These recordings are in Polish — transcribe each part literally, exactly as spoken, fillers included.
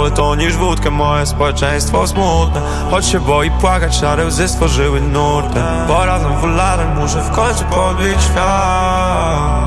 wolę to niż wódkę, moje społeczeństwo smutne. Choć się boi płakać, szare łzy stworzyły nurtem. Bo razem wolarem muszę w końcu podbić świat.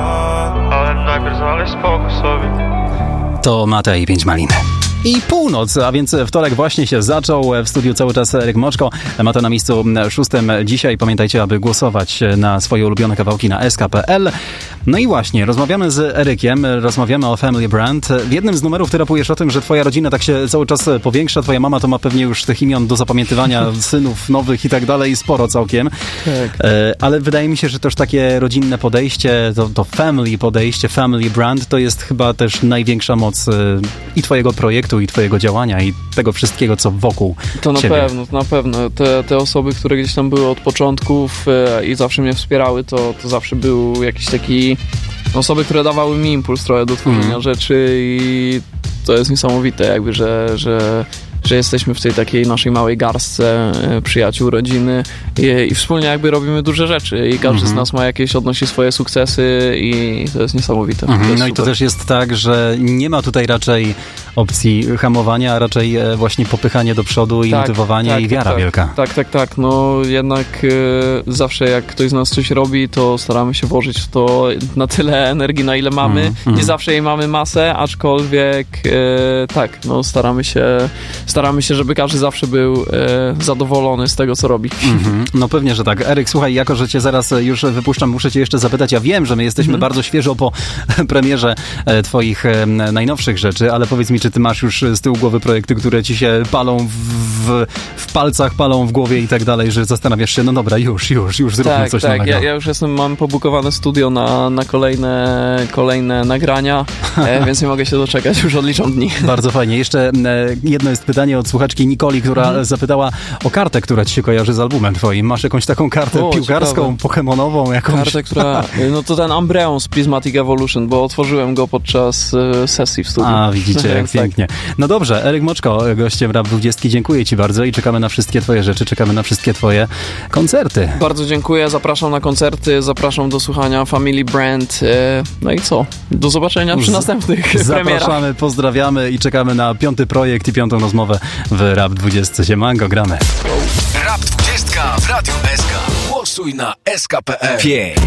Ale najpierw znaleźć spokój sobie. To Matej i Pięć Malin. I północ, a więc wtorek właśnie się zaczął. W studiu cały czas Eryk Moczko. Ma to na miejscu szóstym dzisiaj. Pamiętajcie, aby głosować na swoje ulubione kawałki na S K kropka P L. No i właśnie, rozmawiamy z Erykiem, rozmawiamy o Family Brand. W jednym z numerów ty rapujesz o tym, że twoja rodzina tak się cały czas powiększa. Twoja mama to ma pewnie już tych imion do zapamiętywania, synów nowych i tak dalej, sporo całkiem. Tak. Ale wydaje mi się, że też takie rodzinne podejście, to, to family podejście, Family Brand, to jest chyba też największa moc i twojego projektu, i twojego działania, i tego wszystkiego, co wokół To na ciebie. pewno, to na pewno. Te, te osoby, które gdzieś tam były od początków e, i zawsze mnie wspierały, to, to zawsze był jakiś taki... Osoby, które dawały mi impuls trochę do tworzenia mm. rzeczy i to jest niesamowite, jakby, że, że, że jesteśmy w tej takiej naszej małej garstce e, przyjaciół, rodziny i, i wspólnie jakby robimy duże rzeczy i każdy mm-hmm. z nas ma jakieś, odnosi swoje sukcesy i to jest niesamowite. Mm-hmm. To jest no i to super. też jest tak, że nie ma tutaj raczej opcji hamowania, a raczej właśnie popychanie do przodu i tak, motywowanie tak, i wiara tak, wielka. Tak, tak, tak. No jednak e, zawsze jak ktoś z nas coś robi, to staramy się włożyć w to na tyle energii, na ile mamy. Mm, mm. Nie zawsze jej mamy masę, aczkolwiek e, tak, no staramy się, staramy się, żeby każdy zawsze był e, zadowolony z tego, co robi. Mm-hmm. No pewnie, że tak. Eryk, słuchaj, jako że cię zaraz już wypuszczam, muszę cię jeszcze zapytać. Ja wiem, że my jesteśmy mm-hmm. bardzo świeżo po premierze e, twoich e, najnowszych rzeczy, ale powiedz mi, czy ty masz już z tyłu głowy projekty, które ci się palą w, w, w palcach, palą w głowie i tak dalej, że zastanawiasz się, no dobra, już, już, już zróbmy tak, coś tak. nowego. Ja, ja już jestem, mam pobukowane studio na, na kolejne, kolejne nagrania, e, więc nie mogę się doczekać, już odliczam dni. Bardzo fajnie. Jeszcze e, jedno jest pytanie od słuchaczki Nikoli, która mm. zapytała o kartę, która ci się kojarzy z albumem twoim. Masz jakąś taką kartę o, piłkarską, ciekawe. pokemonową, jakąś? Kartę, która... No to ten Umbreon z Prismatic Evolution, bo otworzyłem go podczas e, sesji w studiu. A, widzicie, jak pięknie. No dobrze, Eryk Moczko, gościem Rap dwudziestki. Dziękuję ci bardzo i czekamy na wszystkie twoje rzeczy, czekamy na wszystkie twoje koncerty. Bardzo dziękuję, zapraszam na koncerty, zapraszam do słuchania Family Brand. E, no i co? Do zobaczenia przy Z- następnych premierach. Zapraszamy, pozdrawiamy i czekamy na piąty projekt i piątą rozmowę w Rap dwudziestce. Siemanko, gramy. Rap dwudziestka w Radiu S K. Głosuj na S K kropka P L.